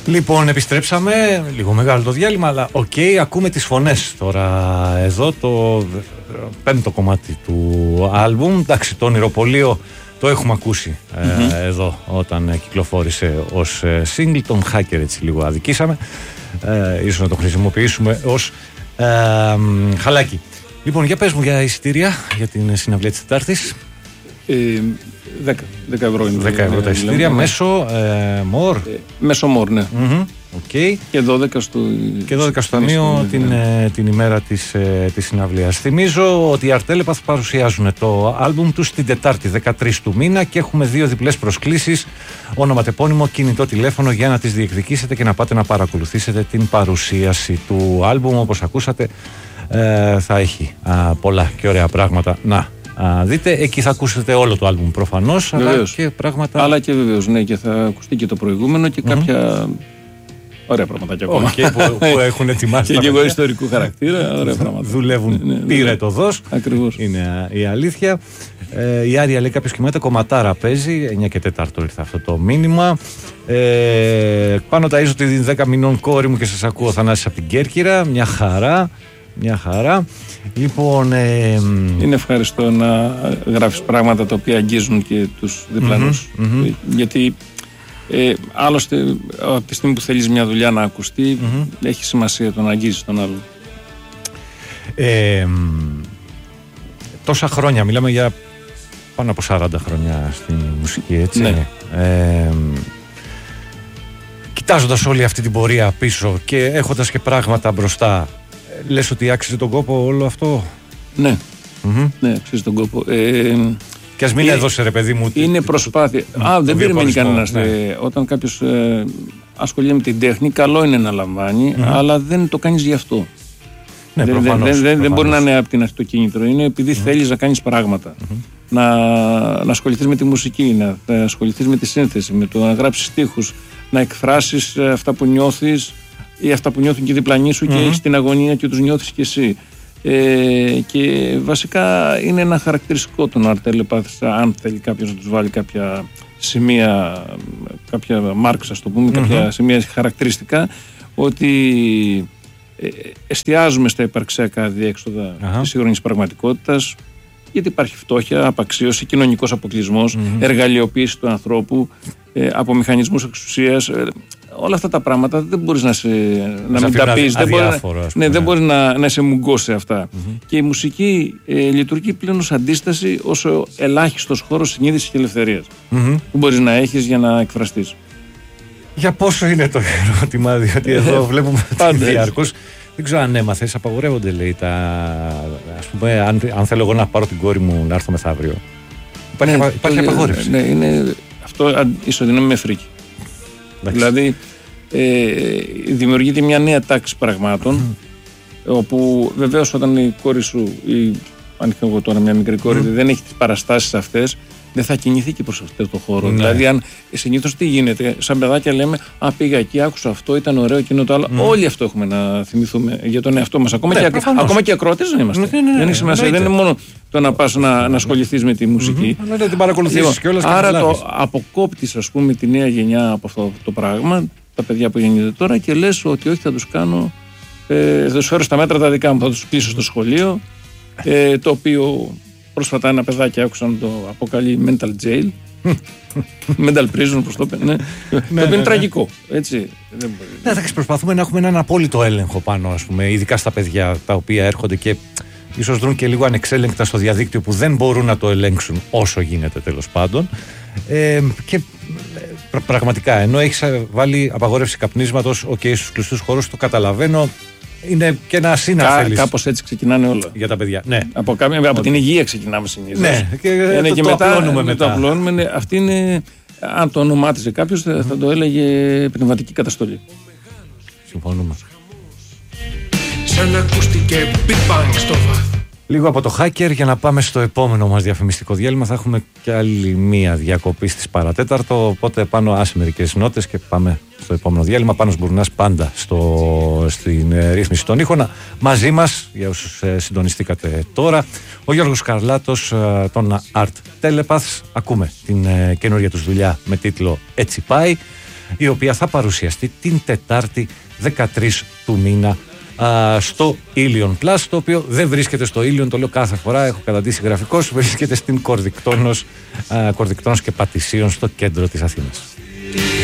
Λοιπόν, επιστρέψαμε, λίγο μεγάλο το διάλειμμα, αλλά ακούμε τις φωνές τώρα εδώ, το πέμπτο κομμάτι του άλμπουμ. Εντάξει, το ονειροπολείο το έχουμε ακούσει εδώ όταν κυκλοφόρησε ως single, τον Hacker έτσι λίγο αδικήσαμε, ίσως να το χρησιμοποιήσουμε ως χαλάκι. Λοιπόν, για πες μου για εισιτήρια για την συναυλία της Τετάρτης. 10 ευρώ είναι. 10 ευρώ τα εισιτήρια, μέσω More. Μέσω More, ναι. Okay. Και 12 στο Ταμείο την ημέρα της συναυλίας. Θυμίζω ότι οι Art Telepath παρουσιάζουν το άλμπουμ τους την Τετάρτη 13 του μήνα και έχουμε 2 διπλές προσκλήσεις, ονοματεπώνυμο, κινητό τηλέφωνο, για να τις διεκδικήσετε και να πάτε να παρακολουθήσετε την παρουσίαση του άλμπουμ. Όπως ακούσατε, θα έχει πολλά και ωραία πράγματα να δείτε. Εκεί θα ακούσετε όλο το άλμπουμ προφανώς, αλλά και πράγματα. Αλλά και βεβαίως, ναι, και θα ακουστεί και το προηγούμενο και κάποια ωραία πραγματάκια ακόμα. Που έχουν ετοιμάσει. Και εγώ ιστορικού χαρακτήρα, ωραία πράγματα. Δουλεύουν πυρετοδός. Ακριβώς. Είναι η αλήθεια. Η Άρια λέει: κάποιος κοιμάται, κομματάρα παίζει. 9 και 4 ήρθε αυτό το μήνυμα. Πάνω ταΐζω τη 10 μηνών κόρη μου και σας ακούω, Θανάσης από την Κέρκυρα. Μια χαρά. Μια χαρά. Λοιπόν, είναι ευχαριστώ να γράφεις πράγματα τα οποία αγγίζουν και τους διπλανούς. Γιατί άλλωστε από τη στιγμή που θέλεις μια δουλειά να ακουστεί, έχει σημασία το να αγγίζεις τον άλλον. Τόσα χρόνια, μιλάμε για πάνω από 40 χρόνια στη μουσική, έτσι. Ναι. Κοιτάζοντας όλη αυτή την πορεία πίσω και έχοντας και πράγματα μπροστά, λες ότι άξιζε τον κόπο όλο αυτό? Ναι, ναι, αξίζει τον κόπο. Και ας μην έδωσε, ρε παιδί μου. Είναι προσπάθεια. Δεν περιμένει κανένας. Όταν κάποιος ασχολείται με την τέχνη, καλό είναι να λαμβάνει, αλλά δεν το κάνεις γι' αυτό. Ναι, δεν μπορεί να είναι από την αρχή το κίνητρο. Είναι επειδή θέλεις να κάνεις πράγματα. Να ασχοληθείς με τη μουσική, να ασχοληθείς με τη σύνθεση, με το να γράψεις στίχους, να εκφράσεις αυτά που νιώθεις ή αυτά που νιώθουν και οι διπλανοί σου και έχεις την αγωνία και τους νιώθεις κι εσύ. Και βασικά είναι ένα χαρακτηριστικό των Art Telepath, αν θέλει κάποιος να τους βάλει κάποια σημεία, κάποια μάρξ, ας το πούμε, κάποια σημεία χαρακτηριστικά, ότι εστιάζουμε στα υπαρξιακά διέξοδα της σύγχρονης πραγματικότητας, γιατί υπάρχει φτώχεια, απαξίωση, κοινωνικός αποκλεισμός, εργαλειοποίηση του ανθρώπου, από μηχανισμούς εξουσίας. Όλα αυτά τα πράγματα δεν μπορείς να μην τα πεις, δεν μπορείς να είσαι μουγκός σε αυτά. Και η μουσική λειτουργεί πλέον ως αντίσταση, ως ο ελάχιστος χώρος συνείδησης και ελευθερίας που μπορείς να έχεις για να εκφραστείς. Για πόσο είναι το ερώτημα, διότι εδώ βλέπουμε διαρκώς. Δεν ξέρω αν έμαθες, απαγορεύονται, λέει, ας πούμε, αν θέλω εγώ να πάρω την κόρη μου να έρθω μεθαύριο. Υπάρχει απαγόρευση. Ναι, αυτό ισοδυναμεί με φρίκη. Δηλαδή δημιουργείται μια νέα τάξη πραγμάτων, όπου βεβαίως όταν η κόρη σου, ή αν έχω εγώ τώρα μια μικρή κόρη, δεν έχει τις παραστάσεις αυτές, δεν θα κινηθεί και προς αυτό το χώρο. Δηλαδή, αν συνήθως τι γίνεται, σαν παιδάκια λέμε, πήγα εκεί, άκουσα αυτό, ήταν ωραίο, εκείνο το άλλο. Όλοι αυτό έχουμε να θυμηθούμε για τον εαυτό μας. Ακόμα και ακροατές δεν είμαστε. Δεν έχει σημασία. Δεν είναι μόνο το να πας να ασχοληθείς με τη μουσική. Να την παρακολουθήσεις κιόλας. Άρα το αποκόπτεις, ας πούμε, τη νέα γενιά από αυτό το πράγμα, τα παιδιά που γεννιούνται τώρα, και λες ότι όχι, θα τους κάνω, θα τους φέρω στα μέτρα τα δικά μου, θα τους κλείσω στο σχολείο, το οποίο. Πρόσφατα ένα παιδάκι άκουσα να το αποκαλεί mental jail, mental prison, όπως το είπε, το οποίο είναι τραγικό, έτσι. Ναι, θα προσπαθούμε να έχουμε έναν απόλυτο έλεγχο πάνω, ας πούμε, ειδικά στα παιδιά τα οποία έρχονται και ίσως δρουν και λίγο ανεξέλεγκτα στο διαδίκτυο, που δεν μπορούν να το ελέγξουν όσο γίνεται, τέλος πάντων. Και πραγματικά, ενώ έχεις βάλει απαγόρευση καπνίσματος, στους κλειστούς χώρους, το καταλαβαίνω. Είναι και ένα σύναφελης. Κάπως έτσι ξεκινάνε όλα. Για τα παιδιά. Ναι. Από την υγεία ξεκινάμε συνήθως. Ναι, και το απλώνουμε μετά. Το απλώνουμε. Αυτή είναι, αν το ονομάτιζε κάποιος, θα το έλεγε πνευματική καταστολή. Συμφωνούμε. Σαν ακούστηκε Big Bang στο βάθο. Λίγο από το Hacker για να πάμε στο επόμενο μας διαφημιστικό διάλειμμα. Θα έχουμε και άλλη μία διακοπή στις παρατέταρτο. Οπότε πάνω άσε μερικές νότες και πάμε στο επόμενο διάλειμμα. Πάνος Μπουρνάς πάντα στην ρύθμιση των ήχων. Μαζί μας, για όσους συντονιστήκατε τώρα, ο Γιώργος Καρλάτος των Art Telepaths. Ακούμε την καινούργια τους δουλειά με τίτλο «Έτσι πάει». η οποία θα παρουσιαστεί την Τετάρτη 13 του μήνα στο Ilion Plus, το οποίο δεν βρίσκεται στο Ilion, το λέω κάθε φορά, έχω καταντήσει γραφικός, βρίσκεται στην Κορδικτόνος και Πατησίων στο κέντρο της Αθήνας.